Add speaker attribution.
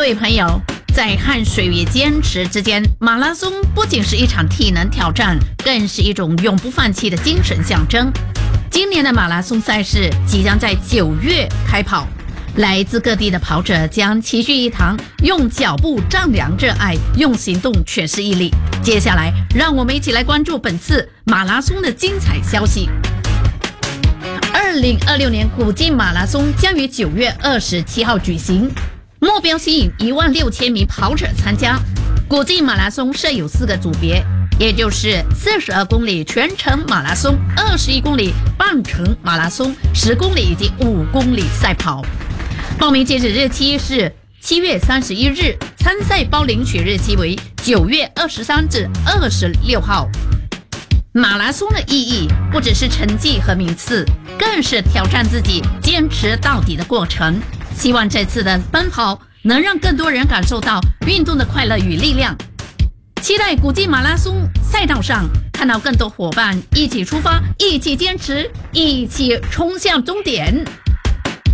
Speaker 1: 位朋友，在汗水与坚持之间，马拉松不仅是一场体能挑战，更是一种永不放弃的精神象征。今年的马拉松赛事即将在9月开跑，来自各地的跑者将齐聚一堂，用脚步丈量热爱，用行动诠释毅力。接下来，让我们一起来关注本次马拉松的精彩消息。2026年古晋马拉松将于9月27号举行，目标吸引16000名跑者参加。古晋马拉松设有4个组别，也就是42公里全程马拉松、21公里半程马拉松、10公里以及5公里赛跑。报名截止日期是7月31日，参赛包领取日期为9月23至26号。马拉松的意义不只是成绩和名次，更是挑战自己、坚持到底的过程。希望这次的奔跑能让更多人感受到运动的快乐与力量。期待古晋马拉松赛道上看到更多伙伴一起出发，一起坚持，一起冲向终点。